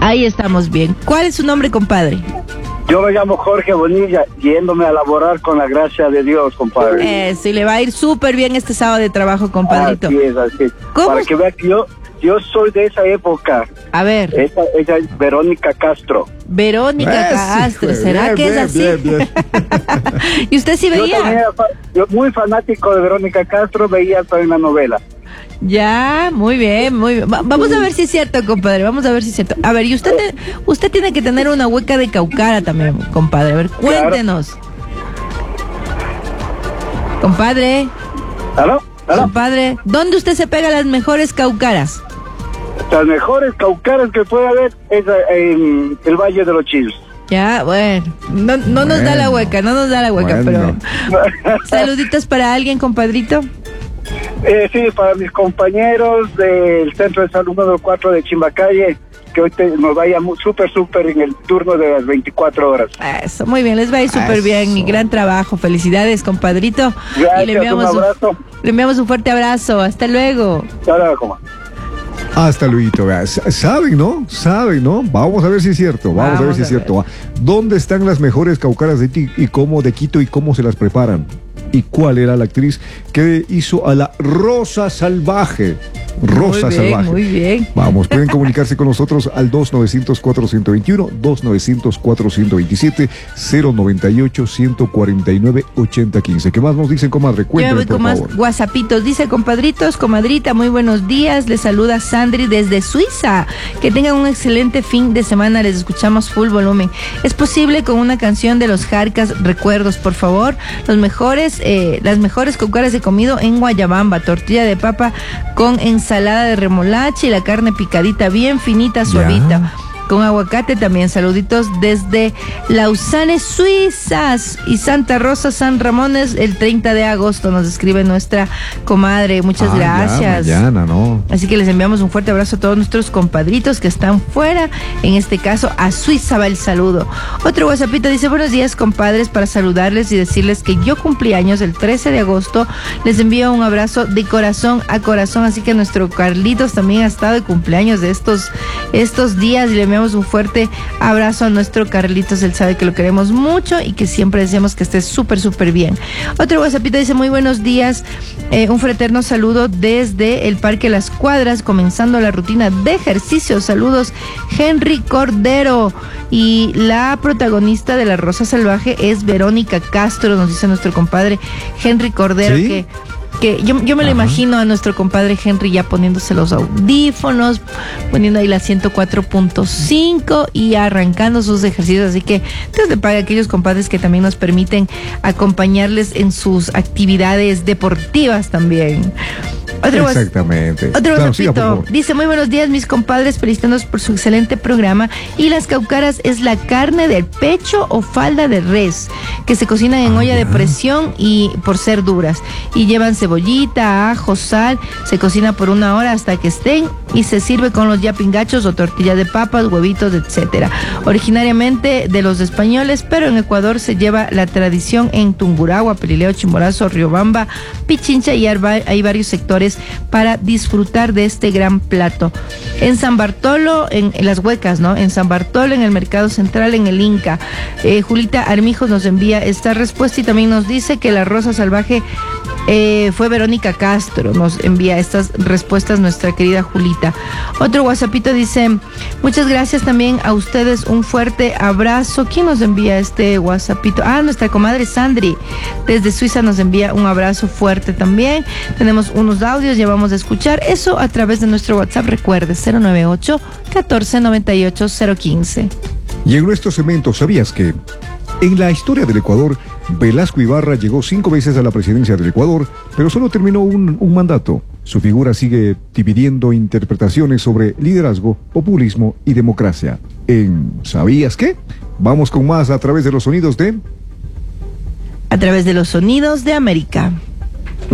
Ahí estamos bien. ¿Cuál es su nombre, compadre? Yo me llamo Jorge Bonilla, yéndome a laborar con la gracia de Dios, compadre. Sí, le va a ir súper bien este sábado de trabajo, compadrito. Así es. ¿Cómo? Para que vea que yo soy de esa época. A ver. Ella es Verónica Castro. Verónica Castro, ¿será que es así? Bien. ¿Y usted sí veía? Yo muy fanático de Verónica Castro, veía toda la novela. Ya, muy bien, muy bien. Vamos a ver si es cierto, compadre, vamos a ver si es cierto. A ver, y usted tiene que tener una hueca de caucara también, compadre. A ver, cuéntenos. Compadre. ¿Aló? Compadre, ¿dónde usted se pega las mejores caucaras? Las mejores caucaras que puede haber es en el Valle de los Chillos. Ya, bueno, no nos da la hueca, pero... Saluditos para alguien, compadrito. Sí, para mis compañeros del Centro de Salud número 4 de Chimbacalle, que hoy nos vaya súper en el turno de las 24 horas. Eso, muy bien, les va a ir súper bien y gran trabajo. Felicidades, compadrito. Gracias, y le enviamos un fuerte abrazo. Hasta luego. Hasta luego. Saben, ¿no? Vamos a ver si es cierto. ¿Dónde están las mejores caucaras de Quito y cómo se las preparan? ¿Y cuál era la actriz que hizo a la Rosa Salvaje? Muy bien. Vamos, pueden comunicarse con nosotros al 2900-4121, 2900-4127, 098-149-8015. ¿Qué más nos dicen, comadre? Cuéntanos, por favor. Más whatsappitos. Dice, compadritos, comadrita, muy buenos días. Les saluda Sandri desde Suiza. Que tengan un excelente fin de semana. Les escuchamos full volumen. ¿Es posible con una canción de los Jarcas, Recuerdos, por favor? Las mejores caucaras he comido en Guayabamba. Tortilla de papa con ensalada de remolacha y la carne picadita bien finita, suavita. Con aguacate también. Saluditos desde Lausanne, Suizas, y Santa Rosa, San Ramones, el 30 de agosto nos escribe nuestra comadre. Muchas gracias. Mañana, ¿no? Así que les enviamos un fuerte abrazo a todos nuestros compadritos que están fuera. En este caso, a Suiza va el saludo. Otro WhatsAppito dice, buenos días, compadres, para saludarles y decirles que yo cumplí años el 13 de agosto. Les envío un abrazo de corazón a corazón. Así que nuestro Carlitos también ha estado de cumpleaños de estos días y le enviamos un fuerte abrazo a nuestro Carlitos. Él sabe que lo queremos mucho y que siempre deseamos que esté súper bien. Otro WhatsAppito dice, muy buenos días, un fraterno saludo desde el Parque Las Cuadras, comenzando la rutina de ejercicio. Saludos, Henry Cordero. Y la protagonista de La Rosa Salvaje es Verónica Castro, nos dice nuestro compadre Henry Cordero. ¿Sí? Que yo me lo imagino a nuestro compadre Henry ya poniéndose los audífonos, poniendo ahí la 104.5 y arrancando sus ejercicios. Así que Dios le pague a aquellos compadres que también nos permiten acompañarles en sus actividades deportivas también. Exactamente. Otro WhatsAppito dice, muy buenos días, mis compadres, felicitándonos por su excelente programa. Y las caucaras es la carne del pecho o falda de res que se cocinan en olla de presión y por ser duras, y llevan cebollita, ajo, sal. Se cocina por 1 hora hasta que estén y se sirve con los yapingachos o tortillas de papas, huevitos, etcétera. Originariamente de los españoles, pero en Ecuador se lleva la tradición en Tungurahua, Pelileo, Chimborazo, Riobamba, Pichincha, y hay varios sectores para disfrutar de este gran plato. En San Bartolo, en las huecas, ¿no? En San Bartolo, en el Mercado Central, en el Inca. Julita Armijos nos envía esta respuesta y también nos dice que La Rosa Salvaje fue Verónica Castro. Nos envía estas respuestas nuestra querida Julita. Otro WhatsAppito dice, muchas gracias también a ustedes, un fuerte abrazo. ¿Quién nos envía este WhatsAppito? Nuestra comadre Sandri desde Suiza nos envía un abrazo fuerte también. Tenemos unos audios, ya vamos a escuchar eso a través de nuestro WhatsApp. Recuerde, 098-1498-015. Y en nuestro segmento, ¿sabías que en la historia del Ecuador, Velasco Ibarra llegó 5 veces a la presidencia del Ecuador, pero solo terminó un mandato? Su figura sigue dividiendo interpretaciones sobre liderazgo, populismo y democracia. ¿Sabías qué? Vamos con más a través de los sonidos de... A través de los sonidos de América.